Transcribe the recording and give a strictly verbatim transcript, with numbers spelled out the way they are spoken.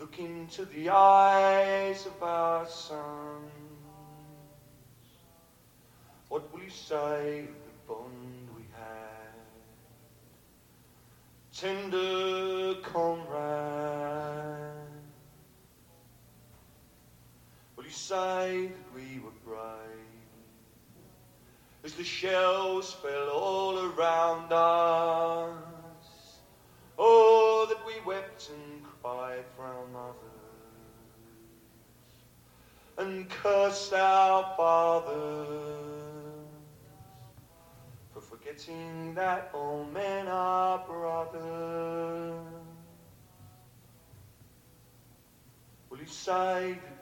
look into the eyes of our sons? What will you say of the bond we had? Tender comrade, will you say that we were brave as the shells fell all around us? Oh, that we wept and cried for our mothers and cursed our fathers for forgetting that all men are brothers. Will you say that